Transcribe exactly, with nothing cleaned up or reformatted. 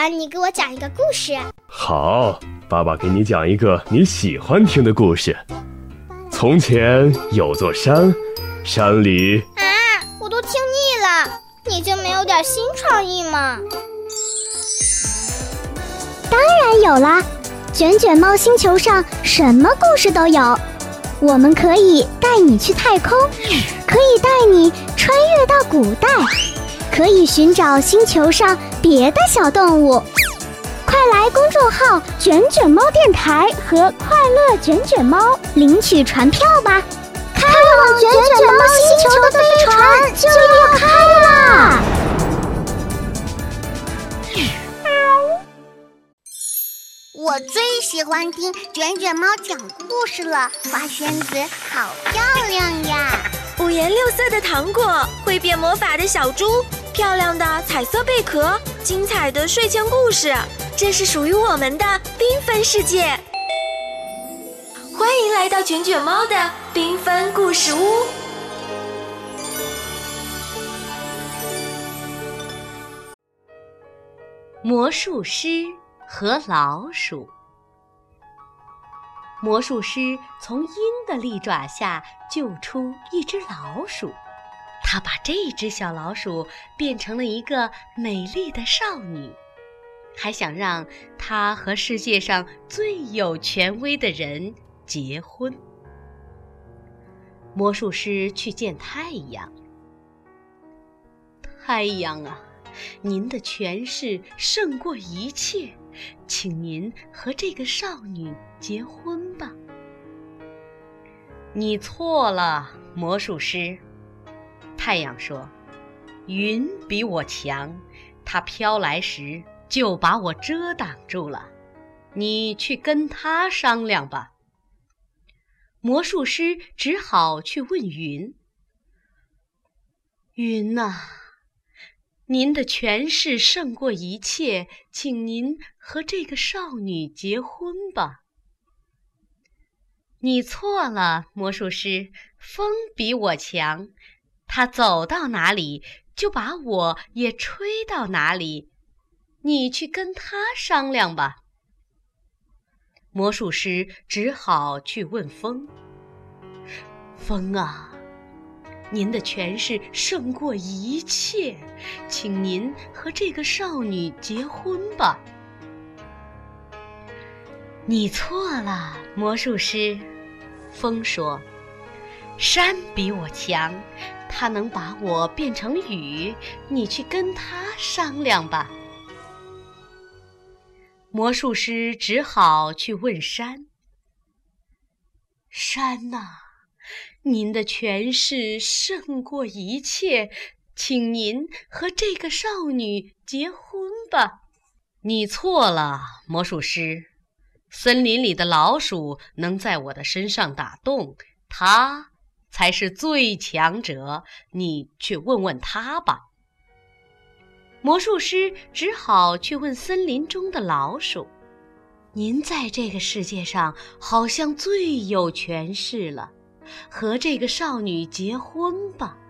然你给我讲一个故事。 好，爸爸给你讲一个你喜欢听的故事。从前有座山，山里…… 啊，我都听腻了，你就没有点新创意吗？ 当然有啦，卷卷猫星球上什么故事都有。我们可以带你去太空，可以带你穿越到古代，可以寻找星球上别的小动物。快来公众号卷卷猫电台和快乐卷卷猫领取船票吧！开往卷卷猫星球的飞船就要开啦！ 我最喜欢听卷卷猫讲故事了，花仙子好漂亮呀！ 五颜六色的糖果，会变魔法的小猪，漂亮的彩色贝壳，精彩的睡前故事，这是属于我们的缤纷世界。欢迎来到卷卷猫的缤纷故事屋。 魔术师和老鼠。魔术师从鹰的利爪下救出一只老鼠，他把这只小老鼠变成了一个美丽的少女，还想让她和世界上最有权威的人结婚。魔术师去见太阳。太阳啊，您的权势胜过一切，请您和这个少女结婚吧。你错了，魔术师。太阳说，云比我强，它飘来时就把我遮挡住了，你去跟他商量吧。魔术师只好去问云。云啊，您的权势胜过一切，请您和这个少女结婚吧。你错了，魔术师，风比我强，它走到哪里就把我也吹到哪里，你去跟他商量吧。魔术师只好去问风。风啊，您的权势胜过一切，请您和这个少女结婚吧。你错了，魔术师。风说，山比我强，它能把我变成雨，你去跟它商量吧。魔术师只好去问山。山啊，您的权势胜过一切，请您和这个少女结婚吧。你错了，魔术师。森林里的老鼠能在我的身上打洞，它才是最强者，你去问问他吧。魔术师只好去问森林中的老鼠。您在这个世界上好像最有权势了，和这个少女结婚吧。